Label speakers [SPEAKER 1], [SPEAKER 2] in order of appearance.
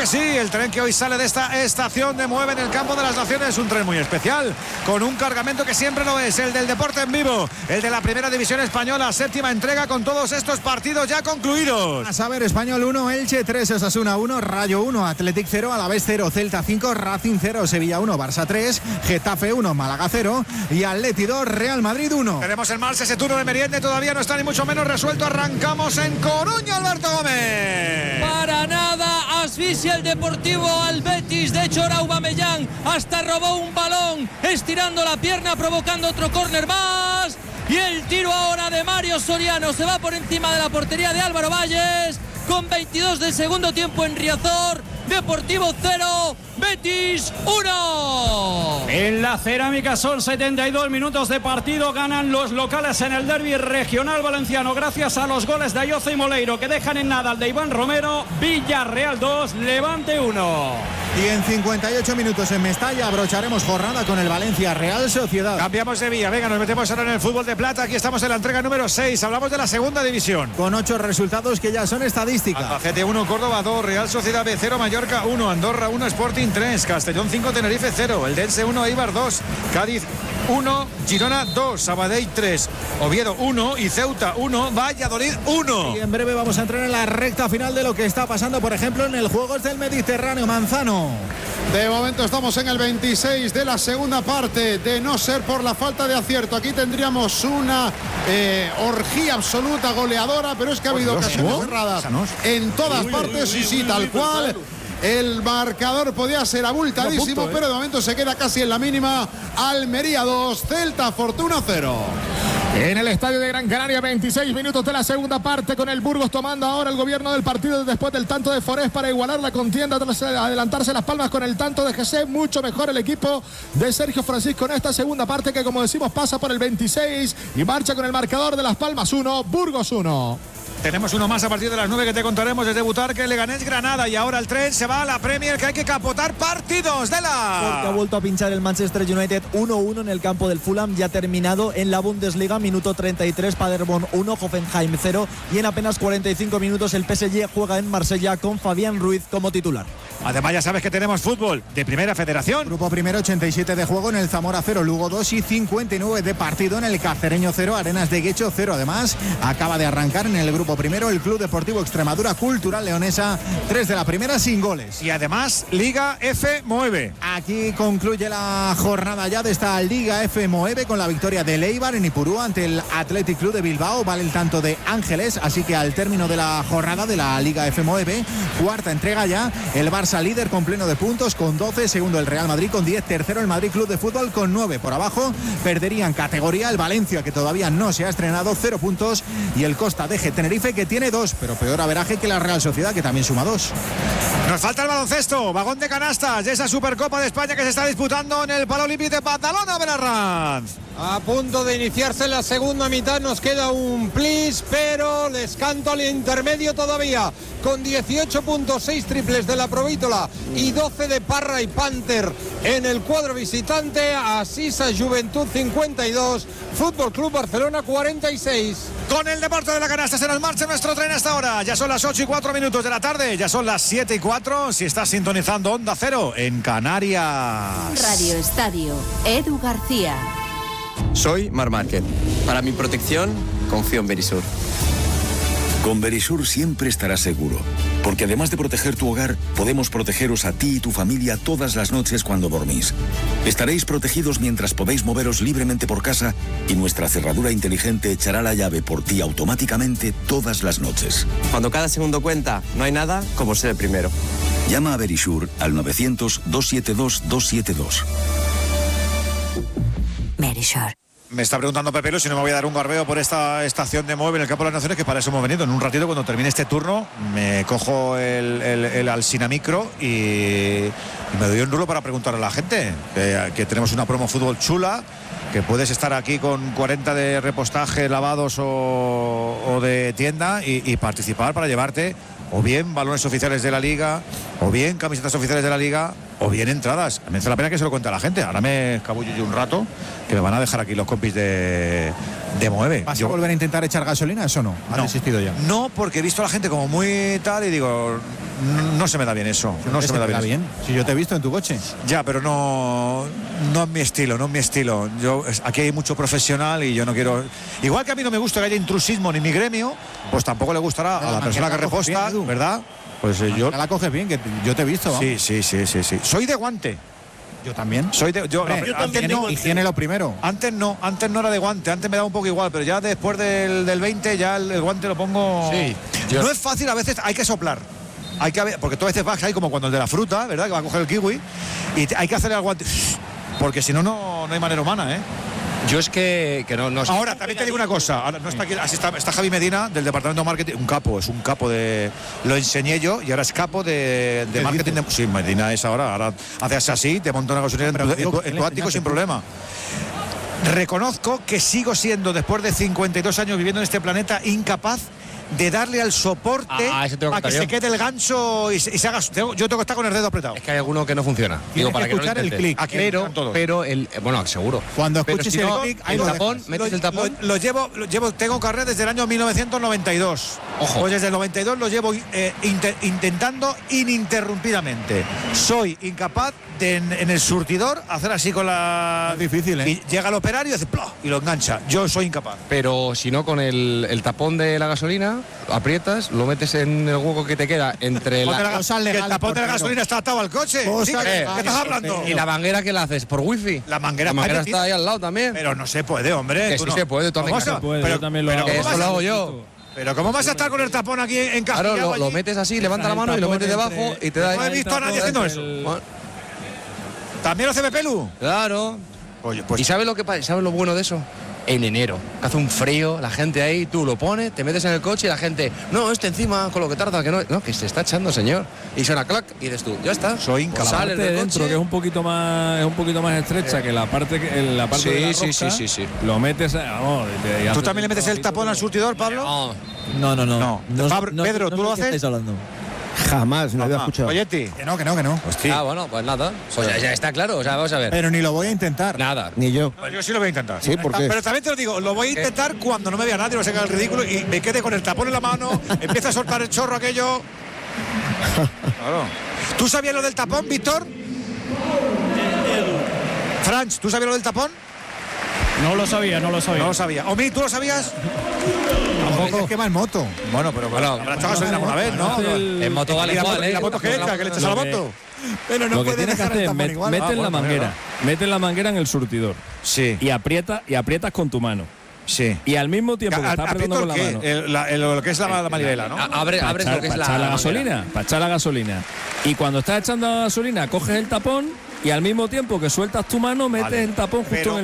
[SPEAKER 1] que sí, el tren que hoy sale de esta estación de Mueve en el Campo de las Naciones es un tren muy especial, con un cargamento que siempre lo es, el del deporte en vivo, el de la Primera División Española, séptima entrega con todos estos partidos ya concluidos.
[SPEAKER 2] A saber, Español 1, Elche 3, Osasuna 1, Rayo 1, Athletic 0, Alavés 0, Celta 5, Racing 0, Sevilla 1, Barça 3, Getafe 1, Málaga 0 y Atleti 2, Real Madrid 1.
[SPEAKER 1] Tenemos el Mars, ese turno de merienda todavía no está ni mucho menos resuelto. Arrancamos en Coruña, Alberto Gómez.
[SPEAKER 3] Para nada, asfixia el Deportivo al Betis. De hecho, ahora Aubameyang hasta robó un balón, estirando la pierna, provocando otro córner más. Y el tiro ahora de Mario Soriano se va por encima de la portería de Álvaro Valles. Con 22 del segundo tiempo en Riazor. Deportivo 0, Betis 1.
[SPEAKER 4] En la Cerámica son 72 minutos de partido. Ganan los locales en el derbi regional valenciano gracias a los goles de Ayoce y Moleiro, que dejan en nada al de Iván Romero. Villarreal 2, Levante 1.
[SPEAKER 2] Y en 58 minutos en Mestalla abrocharemos jornada con el Valencia Real Sociedad.
[SPEAKER 1] Cambiamos de vía, venga, nos metemos ahora en el fútbol de plata. Aquí estamos en la entrega número 6, hablamos de la segunda división.
[SPEAKER 2] Con 8 resultados que ya son estadísticas.
[SPEAKER 1] Albacete 1, Córdoba 2, Real Sociedad B 0, Mallorca 1, Andorra 1, Sporting 3, Castellón 5, Tenerife 0, Eldense 1, Eibar 2, Cádiz 1, Girona 2, Sabadell 3, Oviedo 1 y Ceuta 1, Valladolid 1.
[SPEAKER 2] Y en breve vamos a entrar en la recta final de lo que está pasando, por ejemplo, en el Juegos del Mediterráneo. Manzano.
[SPEAKER 5] De momento estamos en el 26 de la segunda parte, de no ser por la falta de acierto. Aquí tendríamos una orgía absoluta goleadora, pero es que ha habido ocasiones cerradas en todas partes y sí, tal cual. El marcador podía ser abultadísimo, pero de momento se queda casi en la mínima. Almería 2, Celta Fortuna 0.
[SPEAKER 6] En el estadio de Gran Canaria, 26 minutos de la segunda parte, con el Burgos tomando ahora el gobierno del partido después del tanto de Forés para igualar la contienda tras adelantarse Las Palmas con el tanto de José. Mucho mejor el equipo de Sergio Francisco en esta segunda parte, que como decimos pasa por el 26 y marcha con el marcador de Las Palmas 1, Burgos 1.
[SPEAKER 1] Tenemos uno más a partir de las 9 que te contaremos desde debutar, que Leganés Granada, y ahora el tren se va a la Premier, que hay que capotar partidos de la...
[SPEAKER 7] Porque ha vuelto a pinchar el Manchester United 1-1 en el campo del Fulham, ya terminado en la Bundesliga, minuto 33, Paderborn 1, Hoffenheim 0, y en apenas 45 minutos el PSG juega en Marsella con Fabián Ruiz como titular.
[SPEAKER 1] Además ya sabes que tenemos fútbol de Primera Federación.
[SPEAKER 2] Grupo primero, 87 de juego en el Zamora 0, Lugo 2 y 59 de partido en el Cacereño 0, Arenas de Guecho 0. Además, acaba de arrancar en el grupo primero el Club Deportivo Extremadura Cultural Leonesa, 3 de la primera sin goles.
[SPEAKER 1] Y además Liga F Moeve.
[SPEAKER 2] Aquí concluye la jornada ya de esta Liga F Moeve con la victoria del Eibar en Ipurúa ante el Athletic Club de Bilbao. Vale el tanto de Ángeles, así que al término de la jornada de la Liga F Moeve, cuarta entrega ya, el Barça líder con pleno de puntos con 12, segundo el Real Madrid con 10, tercero el Madrid Club de Fútbol con 9. Por abajo perderían categoría el Valencia, que todavía no se ha estrenado, 0 puntos, y el Costa Deje Tenerife, que tiene 2, pero peor averaje que la Real Sociedad, que también suma 2.
[SPEAKER 1] Nos falta el baloncesto, vagón de canastas de esa Supercopa de España que se está disputando en el Palau Olímpic de Badalona, Benarranz.
[SPEAKER 8] A punto de iniciarse la segunda mitad, nos queda un plis, pero les canto al intermedio todavía, con 18.6 triples de la Provítola y 12 de Parra y Panther en el cuadro visitante. Asisa Juventud 52, Fútbol Club Barcelona 46.
[SPEAKER 1] Con el deporte de la canasta se nos marcha nuestro tren hasta ahora. Ya son las 8:04 de la tarde, ya son las 7:04 si estás sintonizando Onda Cero en Canarias.
[SPEAKER 9] Radio Estadio, Edu García.
[SPEAKER 10] Soy Mar Márquez. Para mi protección, confío en Verisur.
[SPEAKER 11] Con Verisur siempre estarás seguro, porque además de proteger tu hogar, podemos protegeros a ti y tu familia todas las noches cuando dormís. Estaréis protegidos mientras podéis moveros libremente por casa y nuestra cerradura inteligente echará la llave por ti automáticamente todas las noches.
[SPEAKER 10] Cuando cada segundo cuenta, no hay nada como ser el primero.
[SPEAKER 11] Llama a Verisur al 900-272-272.
[SPEAKER 9] Verisur.
[SPEAKER 1] Me está preguntando Pepe Lu si no me voy a dar un garbeo por esta estación de Moeve en el Campo de las Naciones, que para eso hemos venido. En un ratito, cuando termine este turno, me cojo el Alsina Micro y me doy un rulo para preguntarle a la gente que tenemos una promo fútbol chula, que puedes estar aquí con 40 de repostaje, lavados o de tienda y participar para llevarte o bien balones oficiales de la Liga, o bien camisetas oficiales de la Liga, o bien entradas. Merece la pena que se lo cuente a la gente. Ahora me escabullo yo un rato, que me van a dejar aquí los compis de de Moeve.
[SPEAKER 2] ¿Vas a volver a intentar echar gasolina? Eso no, ha desistido ya.
[SPEAKER 1] No, porque he visto a la gente como muy tal y digo, no se me da bien eso. No se me da bien.
[SPEAKER 2] Si yo te he visto en tu coche.
[SPEAKER 1] Ya, pero no es mi estilo, no es mi estilo. Aquí hay mucho profesional y yo no quiero. Igual que a mí no me gusta que haya intrusismo ni mi gremio, pues tampoco le gustará a la persona que reposta, ¿verdad? Pues yo
[SPEAKER 2] la coges bien, que yo te he visto.
[SPEAKER 1] Sí. Soy de guante.
[SPEAKER 2] Yo también.
[SPEAKER 1] Antes no.
[SPEAKER 2] Higiene lo primero.
[SPEAKER 1] Antes no era de guante, antes me daba un poco igual, pero ya después del 20 ya el guante lo pongo.
[SPEAKER 8] Sí.
[SPEAKER 1] No es fácil, a veces hay que soplar. Porque tú a veces vas ahí como cuando el de la fruta, ¿verdad? Que va a coger el kiwi y hay que hacerle al guante. Porque si no hay manera humana, ¿eh?
[SPEAKER 12] Yo es que no.
[SPEAKER 1] Ahora, también te digo una cosa. Ahora no está aquí, está Javi Medina, del departamento de marketing. Es un capo de. Lo enseñé yo y ahora es capo de marketing. Sí, Medina es ahora haces así, te monta una gasolinera en tu ático sin problema. Reconozco que sigo siendo, después de 52 años viviendo en este planeta, incapaz de darle al soporte para que se quede el gancho y se haga. Yo tengo que estar con el dedo apretado.
[SPEAKER 12] Es que hay alguno que no funciona.
[SPEAKER 2] Digo, para que escuchar el clic.
[SPEAKER 12] Pero bueno, seguro.
[SPEAKER 2] Cuando escuches el clic,
[SPEAKER 12] el tapón, metes el tapón.
[SPEAKER 1] Tengo carrera desde el año 1992.
[SPEAKER 12] Ojo.
[SPEAKER 1] Pues desde el 92 lo llevo intentando ininterrumpidamente. Soy incapaz de en el surtidor hacer así con la.
[SPEAKER 2] Es difícil, ¿eh?
[SPEAKER 1] Y llega el operario y hace ¡plop! Y lo engancha. Yo soy incapaz.
[SPEAKER 12] Pero si no, con el tapón de la gasolina, aprietas, lo metes en el hueco que te queda entre
[SPEAKER 1] el tapón de la gasolina está atado al coche. ¿Qué estás hablando?
[SPEAKER 12] ¿Y la manguera qué la haces? ¿Por wifi?
[SPEAKER 1] La manguera
[SPEAKER 12] está ahí al lado también.
[SPEAKER 1] Pero no se puede, hombre.
[SPEAKER 12] Que sí se puede, tú
[SPEAKER 4] yo también lo hago.
[SPEAKER 12] Eso lo hago yo.
[SPEAKER 1] Pero ¿cómo vas a estar con el tapón aquí encajado?
[SPEAKER 12] Claro, lo metes así, levanta la mano y lo metes debajo y te da.
[SPEAKER 1] No he visto a nadie haciendo eso. ¿También lo hace Pepelu?
[SPEAKER 12] Claro.
[SPEAKER 1] Oye, pues.
[SPEAKER 12] ¿Y sabes lo que pasa? ¿Sabes lo bueno de eso? En enero, que hace un frío, la gente ahí, tú lo pones, te metes en el coche y la gente, no, encima, con lo que tarda, que no, que se está echando, señor. Y suena clac y dices tú, ya está.
[SPEAKER 1] Soy incapaz.
[SPEAKER 4] Sales de dentro, que es un poquito más estrecha que la parte de la rosca,
[SPEAKER 12] sí.
[SPEAKER 4] Lo metes, vamos.
[SPEAKER 1] ¿Tú también le metes el tapón al surtidor, Pablo?
[SPEAKER 7] No.
[SPEAKER 1] Pedro, ¿tú lo haces?
[SPEAKER 7] ¿Qué estáis hablando?
[SPEAKER 2] Jamás, no había escuchado.
[SPEAKER 1] Oye,
[SPEAKER 2] que no.
[SPEAKER 1] Hostia.
[SPEAKER 12] Bueno, pues nada. Pues ya está claro, o sea, vamos a ver.
[SPEAKER 2] Pero ni lo voy a intentar.
[SPEAKER 12] Nada.
[SPEAKER 2] Ni yo.
[SPEAKER 1] Pues yo sí lo voy a intentar.
[SPEAKER 2] Sí, ¿por qué?
[SPEAKER 1] Pero también te lo digo, lo voy a intentar cuando no me vea nadie, lo saca el ridículo y me quede con el tapón en la mano, empieza a soltar el chorro aquello. Claro. ¿Tú sabías lo del tapón, Víctor? Franz, ¿tú sabías lo del tapón?
[SPEAKER 4] No lo sabía.
[SPEAKER 1] No lo sabía. Omi, ¿tú lo sabías?
[SPEAKER 2] Tampoco. Es que va en moto.
[SPEAKER 1] Bueno, pero habrá echado gasolina alguna vez, ¿no?
[SPEAKER 12] En moto vale igual, ¿eh?
[SPEAKER 1] ¿Y la moto que echa? ¿Que le echas a la moto?
[SPEAKER 2] Pero no
[SPEAKER 4] lo que
[SPEAKER 2] puede
[SPEAKER 4] tienes que
[SPEAKER 2] dejar
[SPEAKER 4] hacer
[SPEAKER 2] el
[SPEAKER 4] es
[SPEAKER 2] tapón igual.
[SPEAKER 4] metes la manguera en el surtidor.
[SPEAKER 1] Sí.
[SPEAKER 4] Y aprietas con tu mano.
[SPEAKER 1] Sí.
[SPEAKER 4] Y al mismo tiempo que estás apretando con la mano.
[SPEAKER 1] Lo que es la manivela, ¿no?
[SPEAKER 12] Abres lo que es
[SPEAKER 4] echar la gasolina. Para echar la gasolina. Y cuando estás echando la gasolina, coges el tapón y al mismo tiempo que sueltas tu mano, metes el tapón justo en el